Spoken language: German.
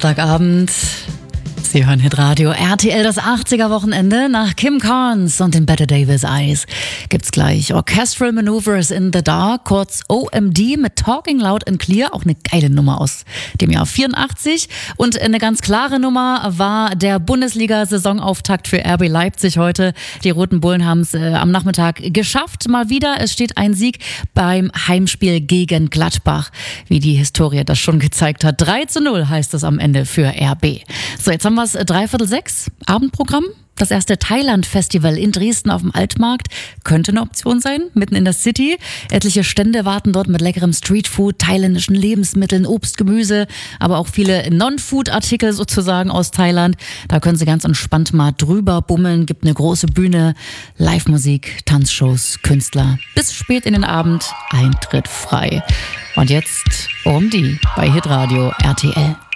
Samstagabend. Sie hören Hitradio RTL, das 80er-Wochenende. Nach Kim Carnes und den Bette Davis Eyes gibt's gleich Orchestral Maneuvers in the Dark, kurz OMD mit Talking Loud and Clear. Auch eine geile Nummer aus dem Jahr 84. Und eine ganz klare Nummer war der Bundesliga-Saisonauftakt für RB Leipzig heute. Die Roten Bullen haben es am Nachmittag geschafft. Mal wieder, es steht ein Sieg beim Heimspiel gegen Gladbach. Wie die Historie das schon gezeigt hat. 3:0 heißt es am Ende für RB. So, jetzt haben wir es 5:45, Abendprogramm. Das erste Thailand-Festival in Dresden auf dem Altmarkt könnte eine Option sein, mitten in der City. Etliche Stände warten dort mit leckerem Streetfood, thailändischen Lebensmitteln, Obst, Gemüse, aber auch viele Non-Food-Artikel sozusagen aus Thailand. Da können Sie ganz entspannt mal drüber bummeln. Gibt eine große Bühne, Live-Musik, Tanzshows, Künstler. Bis spät in den Abend, Eintritt frei. Und jetzt OMD bei Hitradio RTL.